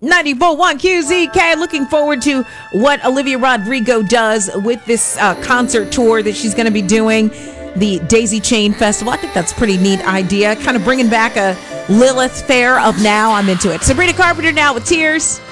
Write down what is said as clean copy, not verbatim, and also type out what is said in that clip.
94.1 QZK. Looking forward to what Olivia Rodrigo does with this concert tour that she's going to be doing, the Daisy Chain Festival. I think that's a pretty neat idea. Kind of bringing back a Lilith Fair of now. I'm into it. Sabrina Carpenter now with Tears.